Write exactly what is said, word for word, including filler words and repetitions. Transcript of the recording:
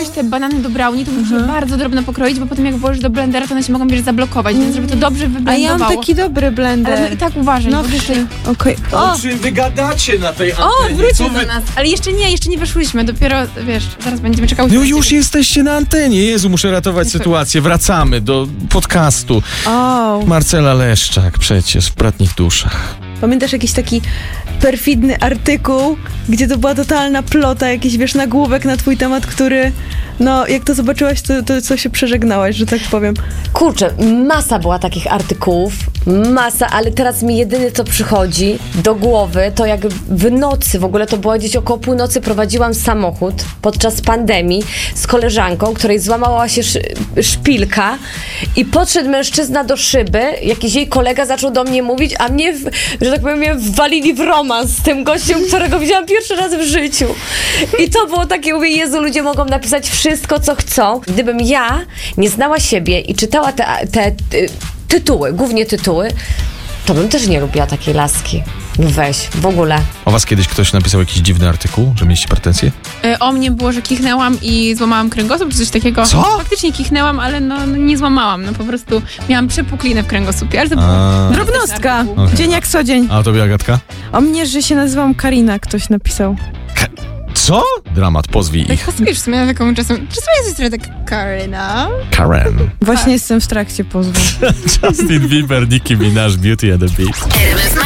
też te banany do brownie, to muszę Mhm. bardzo drobno pokroić, bo potem jak włożysz do blendera, to one się mogą, wiesz, zablokować, więc żeby to dobrze A wyblendowało. ja mam taki dobry blender. Ale no i tak uważaj, No, bo wiesz, tutaj... okej. O O, czym wy gadacie na tej O, antenie? wrócił Co do wy- nas. Ale jeszcze nie, jeszcze nie weszłyśmy, dopiero, wiesz, zaraz będziemy czekały. No już jesteście na antenie. Jezu, muszę ratować sytuację. Wracamy do podcastu. o. Marcela Leszczak przecież w Bratnich Duszach. Pamiętasz jakiś taki perfidny artykuł, gdzie to była totalna plota, jakiś, wiesz, nagłówek na twój temat, który, no, jak to zobaczyłaś, to, to co się przeżegnałaś, że tak powiem. Kurczę, masa była takich artykułów, masa, ale teraz mi jedyne co przychodzi do głowy, to jak w nocy, w ogóle to było gdzieś około północy, prowadziłam samochód podczas pandemii z koleżanką, której złamała się sz- szpilka i podszedł mężczyzna do szyby, jakiś jej kolega zaczął do mnie mówić, a mnie, w, że tak powiem, mnie wwalili w romans z tym gościem, którego widziałam pierwszy raz w życiu. I to było takie, mówię, Jezu, ludzie mogą napisać wszystko, co chcą. Gdybym ja nie znała siebie i czytała te, te ty, tytuły, głównie tytuły, to bym też nie lubiła takiej laski. No weź, w ogóle. O was kiedyś ktoś napisał jakiś dziwny artykuł, że mieliście pretensje? Y, O mnie było, że kichnęłam i złamałam kręgosłup, czy coś takiego. Co? Faktycznie kichnęłam, ale no, no nie złamałam, no po prostu miałam przepuklinę w kręgosłupie, ale to było... A, Drobnostka. Okej. Dzień jak co dzień. a o tobie, Agatka? O mnie, że się nazywam Karina, ktoś napisał. Co? Dramat, pozwij Tak ich. pasujesz w sumie na taką czasem... Czasem jesteś trochę tak Karyna. Karen. Właśnie jestem w trakcie pozwu. Justin Bieber, Nicki Minaj, Beauty and the Beast.